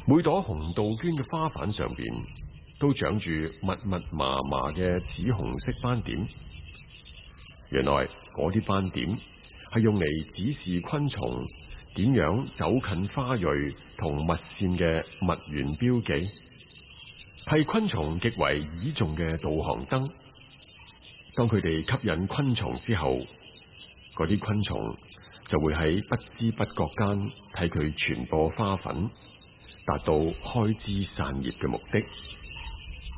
每朵紅杜鵑嘅花瓣上邊都長住密密麻麻嘅紫紅色斑點。原來嗰啲斑點係用嚟指示昆蟲點樣走近花蕊同蜜腺嘅蜜源標記，係昆蟲極為倚重嘅導航燈。當佢哋吸引昆蟲之後，嗰啲昆蟲就會喺不知不覺間替佢傳播花粉，達到開枝散葉嘅目的。